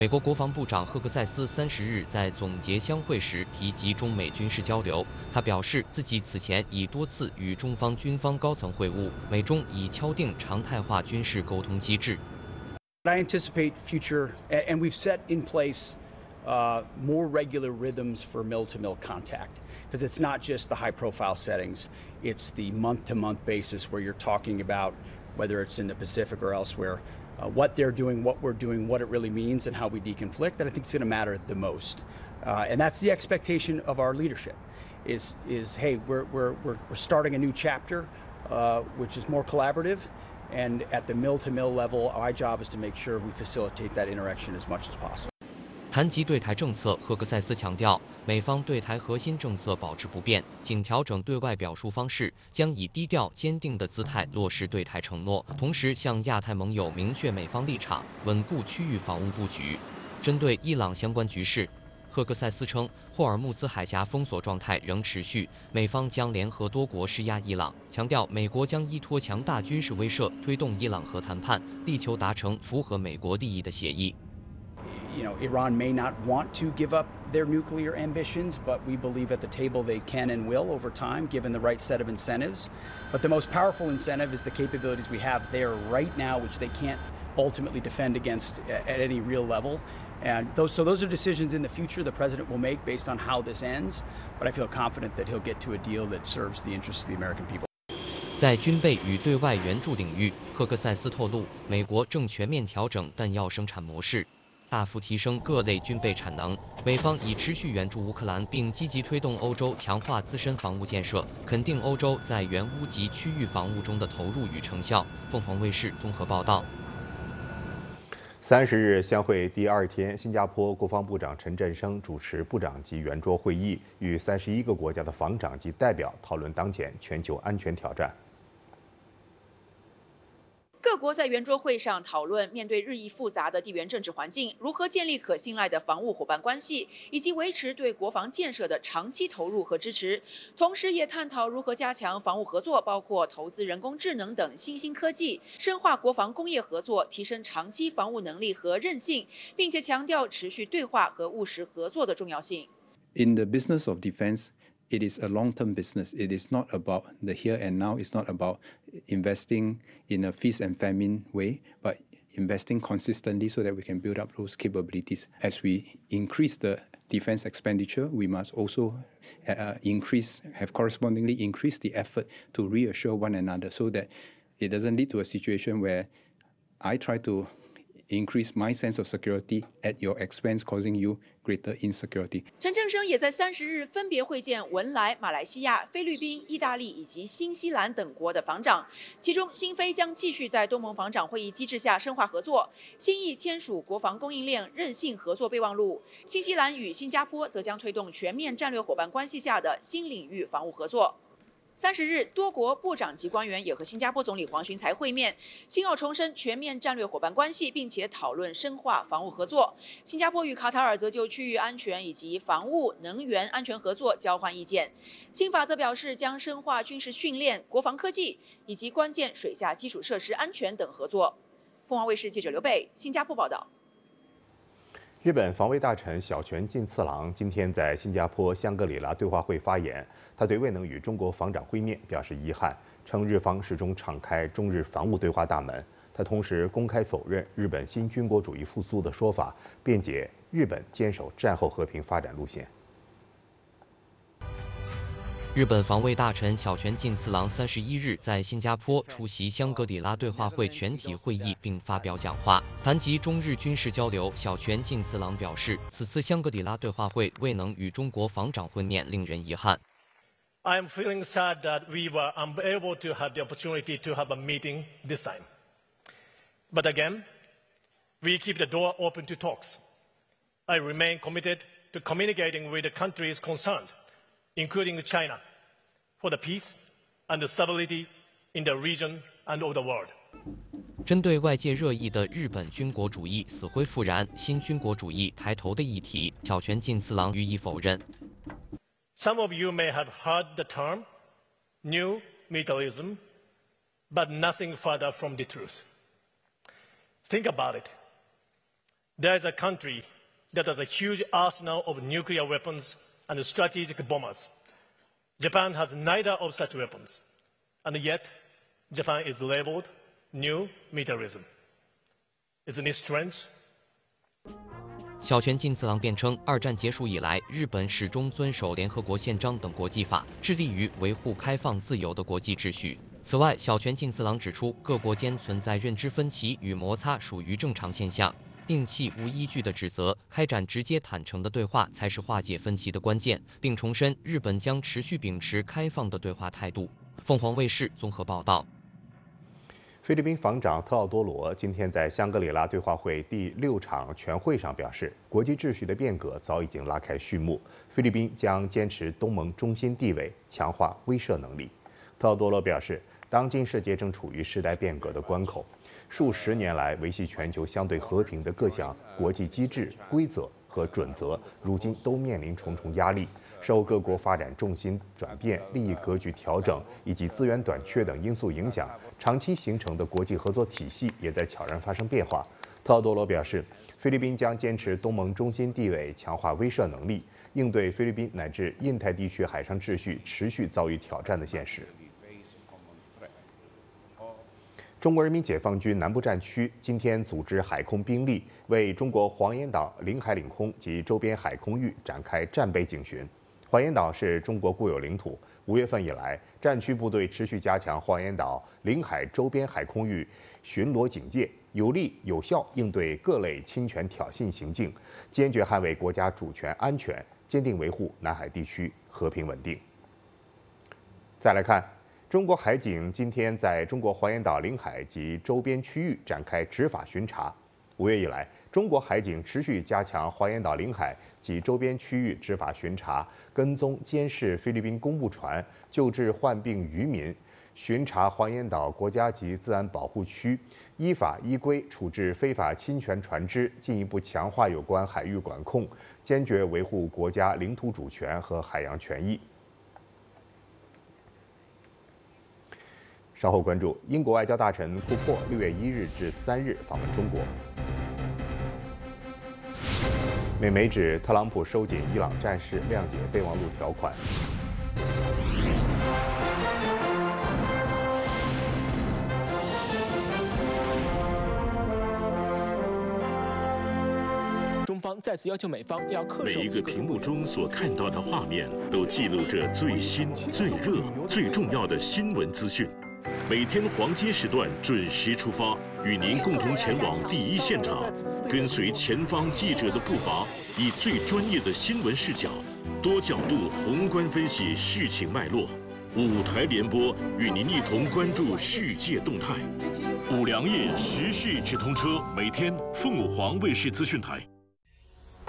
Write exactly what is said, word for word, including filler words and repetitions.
美国国防部长赫克塞斯三十日在总结相会时提及中美军事交流，他表示自己此前已多次与中方军方高层会晤，美中已敲定常态化军事沟通机制。 I anticipate future, and we've set in place uh, more regular rhythms for mill-to-mill contact, because it's not just the high-profile settings; it's the month-to-month basis where you're talking about whether it's in the Pacific or elsewhere. Uh, what they're doing, what we're doing, what it really means, and how we deconflict, that I think is going to matter the most. Uh, and that's the expectation of our leadership, is, is hey, we're, we're, we're, we're starting a new chapter, uh, which is more collaborative. And at the mill-to-mill level, our job is to make sure we facilitate that interaction as much as possible. 谈及对台政策，赫克塞斯强调，美方对台核心政策保持不变，仅调整对外表述方式，将以低调坚定的姿态落实对台承诺，同时向亚太盟友明确美方立场，稳固区域防务布局。针对伊朗相关局势，赫克塞斯称，霍尔木兹海峡封锁状态仍持续，美方将联合多国施压伊朗，强调美国将依托强大军事威慑，推动伊朗核谈判，力求达成符合美国利益的协议。 You know, Iran may not want to give up their nuclear ambitions, but we believe at the table they can and will over time, given the right set of incentives. But the most powerful incentive is the capabilities we have there right now, which they can't ultimately defend against at any real level. And those, so those are decisions in the future the president will make based on how this ends. But I feel confident that he'll get to a deal that serves the interests of the American people. 在军备与对外援助领域，赫克塞斯透露，美国正全面调整弹药生产模式。 大幅提升各类军备产能，美方已持续援助乌克兰，并积极推动欧洲强化自身防务建设，肯定欧洲在援乌及区域防务中的投入与成效。凤凰卫视综合报道。 三十日相会第二天，新加坡国防部长陈振声主持部长级圆桌会议，与三十一个国家的防长及代表讨论当前全球安全挑战。 各国在圆桌会上讨论，面对日益复杂的地缘政治环境，如何建立可信赖的防务伙伴关系，以及维持对国防建设的长期投入和支持。同时，也探讨如何加强防务合作，包括投资人工智能等新兴科技，深化国防工业合作，提升长期防务能力和韧性，并且强调持续对话和务实合作的重要性。 In the business of defense. It is a long-term business. It is not about the here and now. It's not about investing in a feast and famine way, but investing consistently so that we can build up those capabilities. As we increase the defense expenditure, we must also uh, increase, have correspondingly increased the effort to reassure one another so that it doesn't lead to a situation where I try to increase my sense of security at your expense, causing you greater insecurity. 陈振声也在三十日分别会见文莱、马来西亚、菲律宾、意大利以及新西兰等国的防长，其中新菲将继续在东盟防长会议机制下深化合作，新意签署国防供应链韧性合作备忘录，新西兰与新加坡则将推动全面战略伙伴关系下的新领域防务合作。 三十日，多国部长级官员也和新加坡总理黄循财会面，新澳重申全面战略伙伴关系，并且讨论深化防务合作。新加坡与卡塔尔则就区域安全以及防务、能源安全合作交换意见。新法则表示将深化军事训练、国防科技以及关键水下基础设施安全等合作。凤凰卫视记者刘贝，新加坡报道。 日本防卫大臣小泉进次郎今天在新加坡香格里拉对话会发言，他对未能与中国防长会面表示遗憾，称日方始终敞开中日防务对话大门。他同时公开否认日本新军国主义复苏的说法，辩解日本坚守战后和平发展路线。 日本防卫大臣小泉进次郎三十一日在新加坡出席香格里拉对话会全体会议，并发表讲话，谈及中日军事交流。小泉进次郎表示，此次香格里拉对话会未能与中国防长会面，令人遗憾。 I am feeling sad that we were unable to have the opportunity to have a meeting this time. But again, we keep the door open to talks. I remain committed to communicating with the countries concerned, including China, for the peace and the stability in the region and of the world. 针对外界热议的日本军国主义死灰复燃、新军国主义抬头的议题，小泉进次郎予以否认。 Some of you may have heard the term "new militarism," but nothing further from the truth. Think about it. there is a country that has a huge arsenal of nuclear weapons and strategic bombers. Japan has neither of such weapons, and yet Japan is labeled new militarism. Isn't it strange? 小泉进次郎辩称，二战结束以来，日本始终遵守联合国宪章等国际法，致力于维护开放自由的国际秩序。此外，小泉进次郎指出，各国间存在认知分歧与摩擦属于正常现象，摒弃无依据的指责，开展直接坦诚的对话才是化解分歧的关键，并重申日本将持续秉持开放的对话态度。凤凰卫视综合报道。 菲律宾防长特奥多罗今天在香格里拉对话会第六场全会上表示，国际秩序的变革早已经拉开序幕，菲律宾将坚持东盟中心地位，强化威慑能力。特奥多罗表示，当今世界正处于时代变革的关口，数十年来维系全球相对和平的各项国际机制、规则和准则，如今都面临重重压力。 受各国发展重心转变、利益格局调整以及资源短缺等因素影响，长期形成的国际合作体系也在悄然发生变化。特奥多罗表示，菲律宾将坚持东盟中心地位，强化威慑能力，应对菲律宾乃至印太地区海上秩序持续遭遇挑战的现实。中国人民解放军南部战区今天组织海空兵力为中国黄岩岛领海领空及周边海空域展开战备警巡。 黄岩岛是中国固有领土。五月份以来，战区部队持续加强黄岩岛领海周边海空域巡逻警戒，有力有效应对各类侵权挑衅行径，坚决捍卫国家主权安全，坚定维护南海地区和平稳定。再来看，中国海警今天在中国黄岩岛领海及周边区域展开执法巡查。五月以来， 中国海警持续加强黄岩岛领海及周边区域执法巡查，跟踪监视菲律宾公务船，救治患病渔民，巡查黄岩岛国家级自然保护区，依法依规处置非法侵权船只，进一步强化有关海域管控，坚决维护国家领土主权和海洋权益。稍后关注，英国外交大臣库珀六月一日至三日访问中国。 美媒指特朗普收紧伊朗战事，谅解备忘录条款。 中方再次要求美方要恪守。 每一个屏幕中所看到的画面，都记录着最新、最热、最重要的新闻资讯。每天黄金时段准时出发，与您共同前往第一现场，跟随前方记者的步伐，以最专业的新闻视角，多角度宏观分析事情脉络。五台联播与您一同关注世界动态。五粮液时事直通车，每天凤凰卫视资讯台。